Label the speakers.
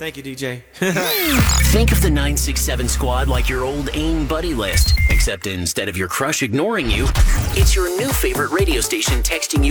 Speaker 1: Thank you, DJ.
Speaker 2: Think of the 967 Squad like your old AIM buddy list, except instead of your crush ignoring you, it's your new favorite radio station texting you